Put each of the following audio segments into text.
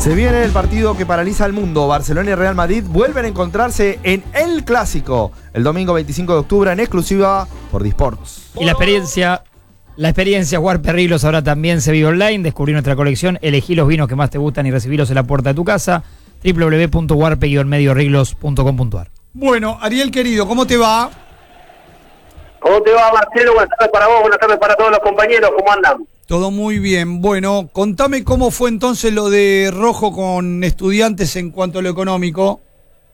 Se viene el partido que paraliza al mundo. Barcelona y Real Madrid vuelven a encontrarse en El Clásico el domingo 25 de octubre en exclusiva por Disports. Y la experiencia Warpe Riglos ahora también se vive online. Descubrí nuestra colección, elegí los vinos que más te gustan y recibirlos en la puerta de tu casa. www.warpe-medioriglos.com.ar. Bueno, Ariel querido, ¿cómo te va? ¿Cómo te va, Marcelo? Buenas tardes para vos, buenas tardes para todos los compañeros. ¿Cómo andan? Todo muy bien. Bueno, contame cómo fue entonces lo de Rojo con Estudiantes en cuanto a lo económico.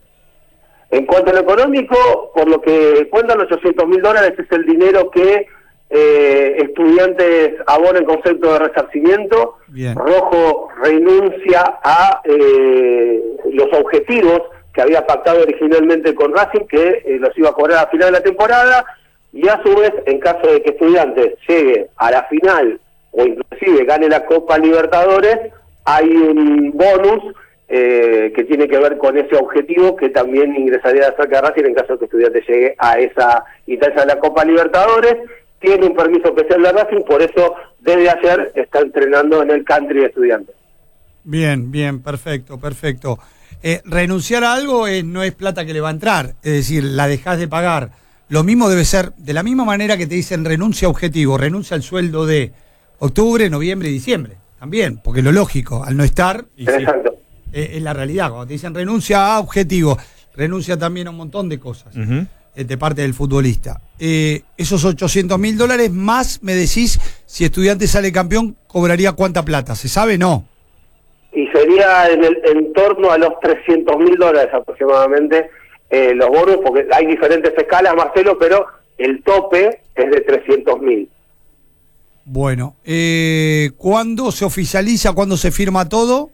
En cuanto a lo económico, por lo que cuentan, los $800.000 es el dinero que Estudiantes abona en concepto de resarcimiento. Bien. Rojo renuncia a los objetivos que había pactado originalmente con Racing, que los iba a cobrar a final de la temporada, y a su vez, en caso de que Estudiantes llegue a la final o inclusive gane la Copa Libertadores, hay un bonus que tiene que ver con ese objetivo, que también ingresaría a cerca de Racing en caso de que Estudiantes llegue a esa instancia de la Copa Libertadores. Tiene un permiso especial de Racing, por eso desde ayer está entrenando en el country de Estudiantes. Bien, perfecto. Renunciar a algo no es plata que le va a entrar, es decir, la dejás de pagar. Lo mismo debe ser, de la misma manera que te dicen renuncia a objetivo, renuncia al sueldo de octubre, noviembre y diciembre, también, porque lo lógico, al no estar, Exacto. Es la realidad. Cuando te dicen renuncia a objetivo, renuncia también a un montón de cosas de parte del futbolista. Esos $800.000 más, me decís, si Estudiantes sale campeón, ¿cobraría cuánta plata? ¿Se sabe? No. Y sería en torno a los $300.000 aproximadamente los bonos, porque hay diferentes escalas, Marcelo, pero el tope es de $300.000. Bueno, ¿cuándo se oficializa, cuándo se firma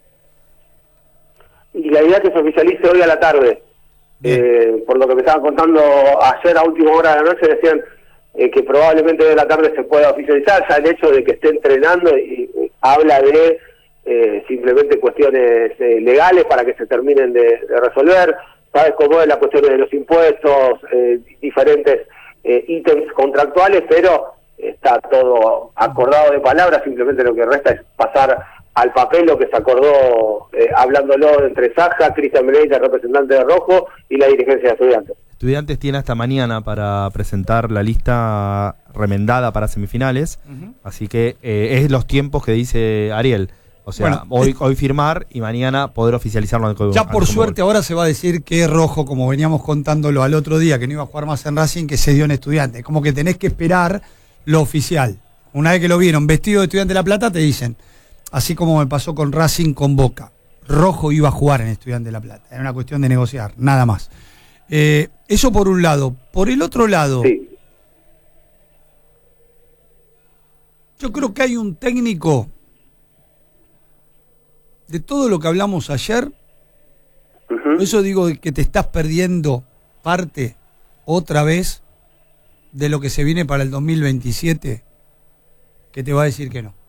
todo? Y la idea es que se oficialice hoy a la tarde. Por lo que me estaban contando ayer a última hora de la noche, decían que probablemente hoy a la tarde se pueda oficializar. Ya el hecho de que esté entrenando y habla de simplemente cuestiones legales para que se terminen de resolver. Sabes cómo es la cuestión de los impuestos, diferentes ítems contractuales, pero está todo acordado de palabra. Simplemente lo que resta es pasar al papel lo que se acordó hablándolo entre Saja, Cristian Meneita, representante de Rojo, y la dirigencia de Estudiantes. Estudiantes tiene hasta mañana para presentar la lista remendada para semifinales, así que es los tiempos que dice Ariel. O sea, bueno, hoy firmar y mañana poder oficializarlo en el código. Ya por suerte ahora se va a decir que Rojo, como veníamos contándolo al otro día, que no iba a jugar más en Racing, que se dio en Estudiantes. Como que tenés que esperar lo oficial. Una vez que lo vieron vestido de Estudiante de La Plata, te dicen, así como me pasó con Racing con Boca, Rojo iba a jugar en Estudiante de La Plata. Era una cuestión de negociar, nada más. Eso por un lado. Por el otro lado, sí, yo creo que hay un técnico, de todo lo que hablamos ayer, por eso digo que te estás perdiendo parte, otra vez, de lo que se viene para el 2027, que te va a decir que no.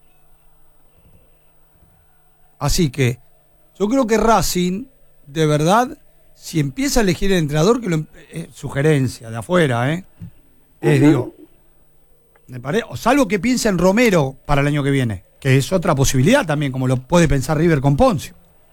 Así que yo creo que Racing, de verdad, si empieza a elegir el entrenador, que sugerencia de afuera, digo, me parece, salvo que piense en Romero para el año que viene, que es otra posibilidad también, como lo puede pensar River con Poncio.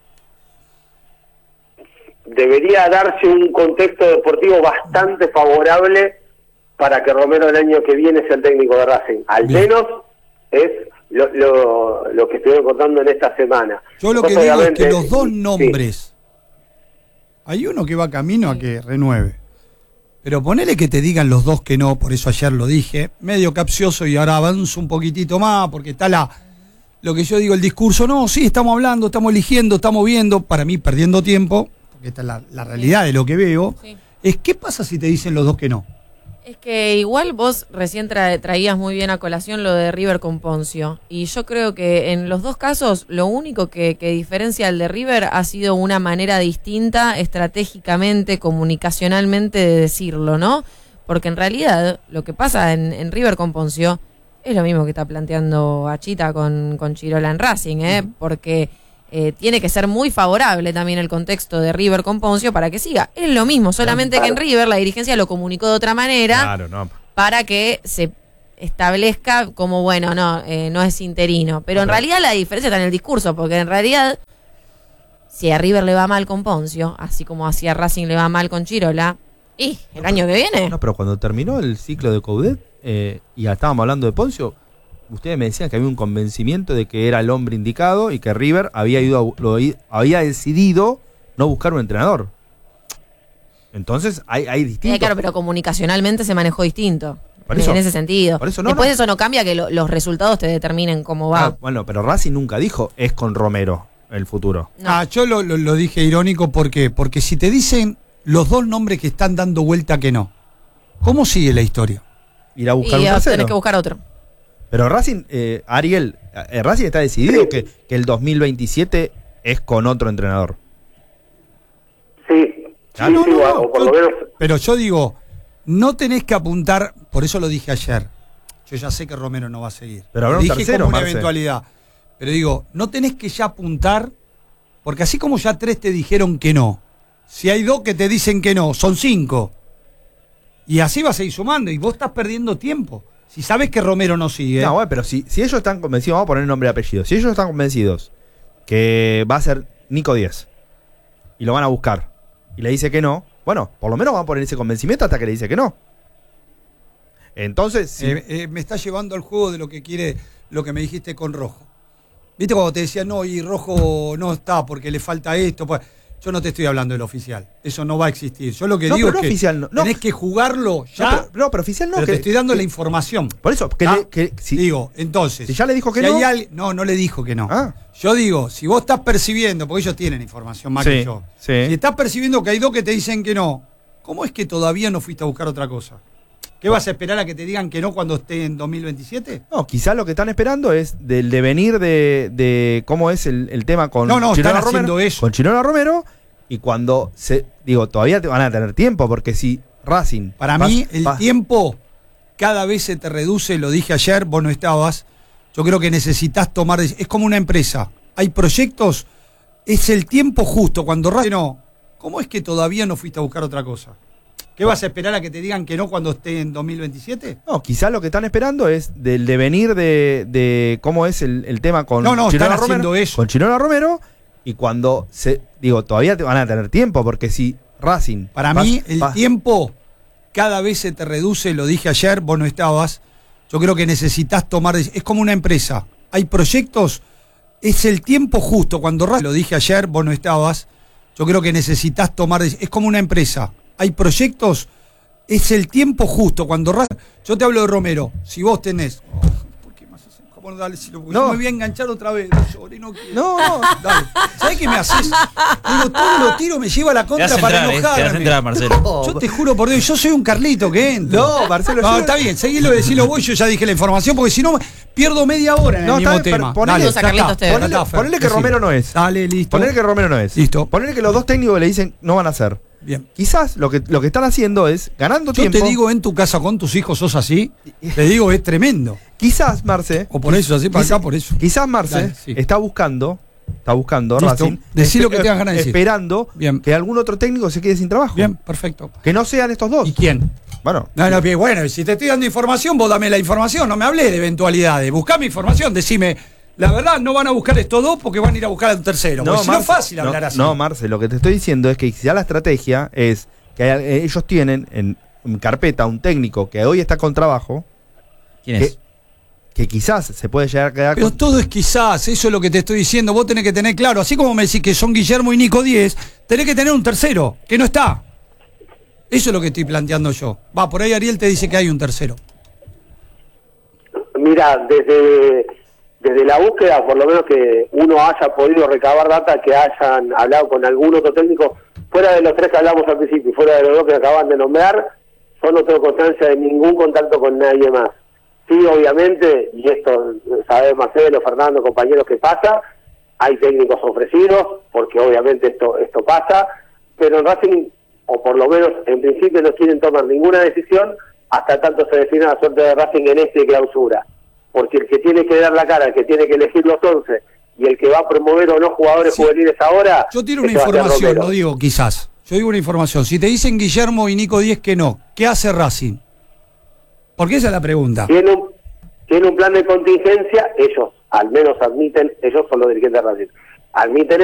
Debería darse un contexto deportivo bastante favorable para que Romero el año que viene sea el técnico de Racing. Al menos es lo que estoy contando en esta semana. Yo lo que digo es que los dos nombres, hay uno que va camino a que renueve, pero ponele que te digan los dos que no, por eso ayer lo dije, medio capcioso, y ahora avanzo un poquitito más, porque está lo que yo digo, el discurso, no, sí, estamos hablando, estamos eligiendo, estamos viendo, para mí perdiendo tiempo, porque esta es la realidad de lo que veo, es ¿qué pasa si te dicen los dos que no? Es que igual vos recién traías muy bien a colación lo de River con Poncio, y yo creo que en los dos casos lo único que diferencia al de River ha sido una manera distinta estratégicamente, comunicacionalmente de decirlo, ¿no? Porque en realidad lo que pasa en River con Poncio es lo mismo que está planteando Achita con Chirola en Racing, porque tiene que ser muy favorable también el contexto de River con Poncio para que siga. Es lo mismo, solamente que en River la dirigencia lo comunicó de otra manera para que se establezca como, bueno, no es interino. Pero en realidad la diferencia está en el discurso, porque en realidad si a River le va mal con Poncio, así como así a Racing le va mal con Chirola, y el año que viene. No, pero cuando terminó el ciclo de Coudet, y ya estábamos hablando de Poncio, ustedes me decían que había un convencimiento de que era el hombre indicado y que River había decidido no buscar un entrenador. Entonces hay distintos. Claro, pero comunicacionalmente se manejó distinto. Por eso, en ese sentido. Por eso Después eso no cambia que los resultados te determinen cómo va. Ah, bueno, pero Racing nunca dijo es con Romero el futuro. No. Yo lo dije irónico, ¿por qué? Porque si te dicen los dos nombres que están dando vuelta que no, ¿cómo sigue la historia? Ir a buscar y un tercero. tenés que buscar otro. Pero Racing, Ariel, Racing está decidido que el 2027 es con otro entrenador. Sí, Ah, sí, no, sí, no, o por lo menos... Pero yo digo, no tenés que apuntar, por eso lo dije ayer. Yo ya sé que Romero no va a seguir. Pero habrá Lo un dije tercero, como una Marce. eventualidad. Pero digo, no tenés que ya apuntar, porque así como ya 3 te dijeron que no, si hay 2 que te dicen que no, son 5. Y así vas a ir sumando, y vos estás perdiendo tiempo. Si sabes que Romero no sigue. No, bueno, pero si ellos están convencidos, vamos a poner nombre y apellido. Si ellos están convencidos que va a ser Nico Díez y lo van a buscar y le dice que no, bueno, por lo menos van a poner ese convencimiento hasta que le dice que no. Entonces, sí. Me está llevando al juego de lo que quiere, lo que me dijiste con Rojo. ¿Viste cuando te decía, no, y Rojo no está porque le falta esto? Pues, yo no te estoy hablando del oficial. Eso no va a existir. Yo lo que digo es que oficial, tenés que jugarlo ya. No, pero oficial no. Pero te estoy dando la información. Por eso, si, digo, entonces. Si ya le dijo que si no. No le dijo que no. Ah. Yo digo, si vos estás percibiendo, porque ellos tienen información más que yo. Sí. Si estás percibiendo que hay 2 que te dicen que no, ¿cómo es que todavía no fuiste a buscar otra cosa? ¿Qué vas a esperar a que te digan que no cuando esté en 2027? No, quizás lo que están esperando es del devenir de cómo es el tema con Chinola están Romero, haciendo eso. Con Chinola Romero, y cuando todavía te van a tener tiempo, porque si Racing... Para mí, el tiempo cada vez se te reduce, lo dije ayer, vos no estabas. Yo creo que necesitas tomar... Es como una empresa. Hay proyectos, es el tiempo justo. Cuando Racing no, ¿cómo es que todavía no fuiste a buscar otra cosa? ¿Qué vas a esperar a que te digan que no cuando esté en 2027? No, quizás lo que están esperando es del devenir de cómo es el tema con Chinola Romero, haciendo eso. con Chinola Romero, y cuando todavía te van a tener tiempo, porque si Racing... Para mí, el tiempo cada vez se te reduce, lo dije ayer, vos no estabas. Yo creo que necesitas tomar... Es como una empresa. Hay proyectos, es el tiempo justo. Cuando Racing... Lo dije ayer, vos no estabas. Yo creo que necesitas tomar... Es como una empresa. Hay proyectos, es el tiempo justo. Cuando yo te hablo de Romero, si vos tenés... ¿Por qué más haces? Bueno, dale, si lo no. Yo me voy a enganchar otra vez. No, dale. ¿Sabés qué me haces? Digo, todo lo tiro, me lleva a la contra para enojarme. Te vas a entrar, Marcelo. Yo te juro por Dios, yo soy un Carlito que entra. No, Marcelo. No, está bien, seguilo, decilo vos, yo ya dije la información, porque si no pierdo media hora en el mismo tema. Ponele que Romero no es. Dale, listo. Ponele que Romero no es. Listo. Ponele que los dos técnicos le dicen no van a hacer. Bien. Quizás lo que están haciendo es ganando tiempo. Yo te digo, en tu casa con tus hijos sos así, te digo, es tremendo. Quizás, Marce. O por eso, así para acá, por eso. Quizás Marce Dale, sí. está buscando Racing. Decí lo que tengas ganas de decir. Esperando Bien. que algún otro técnico se quede sin trabajo. Bien, perfecto. Que no sean estos dos. ¿Y quién? Bueno. No, bien, bueno, si te estoy dando información, vos dame la información, no me hablé de eventualidades. Buscame información, decime, la verdad, no van a buscar estos 2 porque van a ir a buscar a un tercero. No, si no es fácil hablar así. No, Marce, lo que te estoy diciendo es que quizá la estrategia es que ellos tienen en carpeta un técnico que hoy está con trabajo. ¿Quién es? Que quizás se puede llegar a quedar Pero todo es quizás, eso es lo que te estoy diciendo. Vos tenés que tener claro, así como me decís que son Guillermo y Nico Díez, tenés que tener un tercero, que no está. Eso es lo que estoy planteando yo. Va, por ahí Ariel te dice que hay un tercero. Mira, desde la búsqueda, por lo menos que uno haya podido recabar data, que hayan hablado con algún otro técnico, fuera de los 3 que hablamos al principio, fuera de los 2 que acaban de nombrar, yo no tengo constancia de ningún contacto con nadie más. Sí, obviamente, y esto sabe Marcelo, Fernando, compañeros, que pasa, hay técnicos ofrecidos, porque obviamente esto pasa, pero en Racing, o por lo menos en principio, no quieren tomar ninguna decisión hasta tanto se defina la suerte de Racing en este clausura. Porque el que tiene que dar la cara, el que tiene que elegir los 11 y el que va a promover o no jugadores juveniles ahora... Yo tiro una información, no digo quizás. Yo digo una información. Si te dicen Guillermo y Nico Díez que no, ¿qué hace Racing? Porque esa es la pregunta. Tiene un plan de contingencia, ellos al menos admiten, ellos son los dirigentes de Racing, admiten